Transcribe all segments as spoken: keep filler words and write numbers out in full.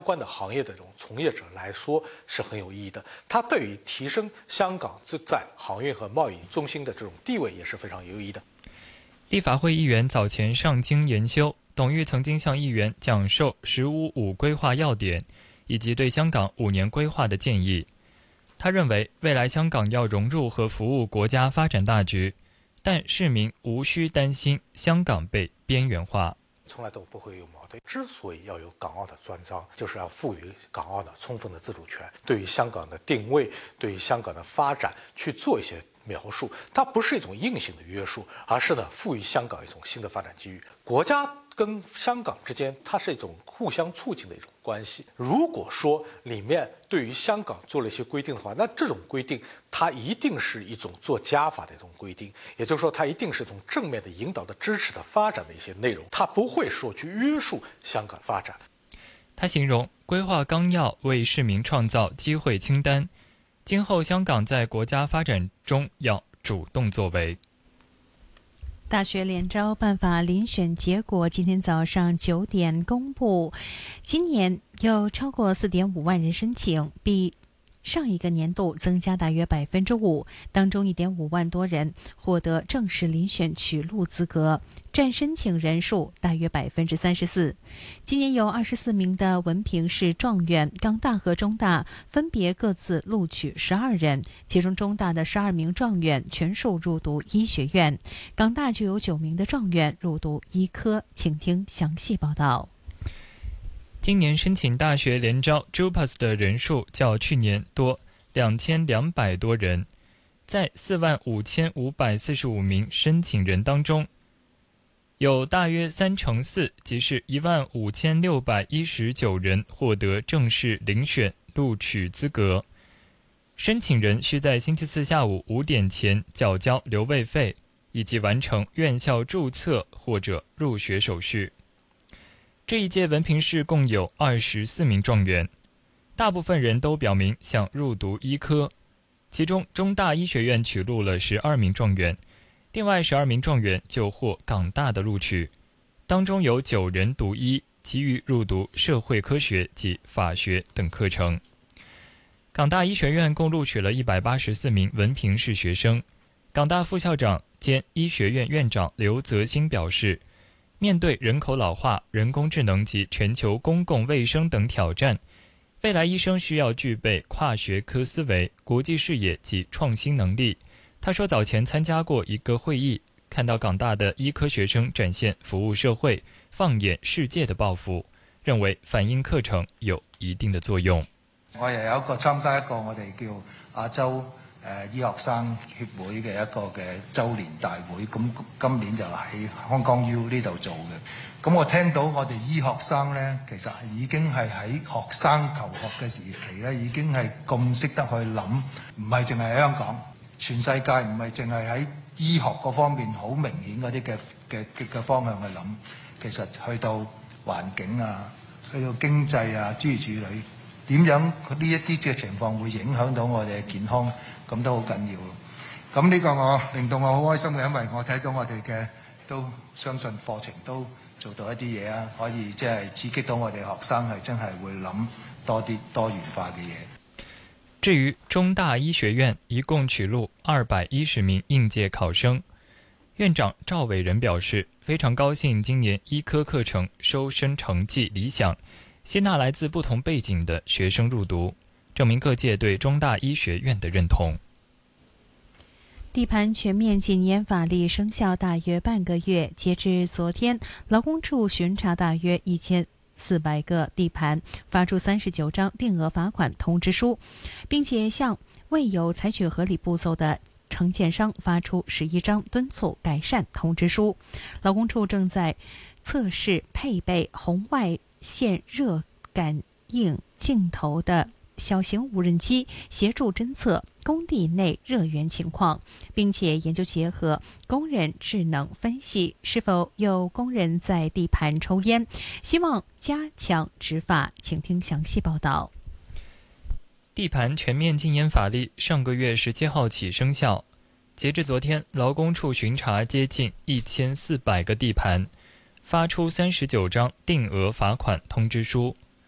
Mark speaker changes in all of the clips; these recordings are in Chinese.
Speaker 1: 关的行业的这种从业者来说是很有意义的，它对于提升香港在航运和贸易中心的这种地位也是非常有意义的。
Speaker 2: 立法会议员早前上京研修，董玉曾经向议员讲授“十五五”规划要点，以及对香港五年规划的建议。他认为，未来香港要融入和服务国家发展大局，但市民无需担心香港被边缘化。
Speaker 1: 从来都不会有矛盾。之所以要有港澳的专章，就是要赋予港澳的充分的自主权，对于香港的定位，对于香港的发展去做一些描述。它不是一种硬性的约束，而是呢赋予香港一种新的发展机遇。国家跟香港之间，它是一种互相促进的一种关系。如果说里面对于香港做了一些规定的话，那这种规定它一定是一种做加法的一种规定，也就是说，它一定是从正面的引导的、支持的发展的一些内容，它不会说去约束香港发展。
Speaker 2: 他形容规划纲要为市民创造机会清单，今后香港在国家发展中要主动作为。
Speaker 3: 大学联招办法遴选结果今天早上九点公布，今年有超过 四点五万人申请，比上一个年度增加大约百分之五，当中 一点五万多人获得正式遴选取录资格，占申请人数大约百分之三十四。今年有二十四名的文凭试状元，港大和中大分别各自录取十二人，其中中大的十二名状元全数入读医学院，港大就有九名的状元入读医科。请听详细报道。
Speaker 2: 今年申请大学联招 J U P A S 的人数较去年多两千两百多人，在四万五千五百四十五名申请人当中，有大约三成四，即是一万五千六百一十九人获得正式遴选录取资格。申请人需在星期四下午五点前缴交留位费，以及完成院校注册或者入学手续。这一届文凭试共有二十四名状元，大部分人都表明想入读医科，其中中大医学院取录了十二名状元，另外十二名状元就获港大的录取，当中有九人读医，其余入读社会科学及法学等课程。港大医学院共录取了一百八十四名文凭试学生。港大副校长兼医学院院长刘泽兴表示，面对人口老化、人工智能及全球公共卫生等挑战，未来医生需要具备跨学科思维、国际视野及创新能力。他说，早前参加过一个会议，看到港大的醫科學生展現服務社會、放眼世界的抱負，認為反映課程有一定的作用。
Speaker 4: 我又有一個參加一個我哋叫亞洲誒醫學生協會嘅一個嘅週年大會，咁今年就喺香港 U 呢度做嘅。咁我聽到我哋醫學生呢，其實已經係喺學生求學嘅時期呢，已經係咁識得去諗，唔係淨係喺香港，全世界唔係淨係喺醫學嗰方面好明顯嗰啲嘅嘅嘅方向去諗，其實去到環境啊，去到經濟啊，諸如此類，點樣呢一啲嘅情況會影響到我哋嘅健康，咁都好緊要。咁呢個我令到我好開心嘅，因為我睇到我哋嘅都相信課程都做到一啲嘢啊，可以即係刺激到我哋學生係真係會諗多啲多元化嘅嘢。
Speaker 2: 至於中大醫學院一共取錄二百一十名應屆考生，院長趙偉仁表示，非常高興今年醫科課程收生成績理想，吸納來自不同背景的學生入讀，證明各界對中大醫學院的認同。
Speaker 3: 地盤全面禁煙法例生效大約半個月，截至昨天，勞工處巡查大約一千四百個地盤，發出三十九張定額罰款通知書，並且向未有採取合理步驟的承建商發出十一張敦促改善通知書。勞工處正在測試配備紅外線熱感應鏡頭的小型無人機，協助偵測工地內熱源情況，並且研究結合工人智能分析是否有工人在地盤抽煙，希望加強執法。請聽詳細報道。
Speaker 2: 地盤全面禁煙法例上個月十七號起生效，截至昨天，勞工處巡查接近一千四百個地盤，發出三十九張定額罰款通知書。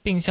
Speaker 2: 并向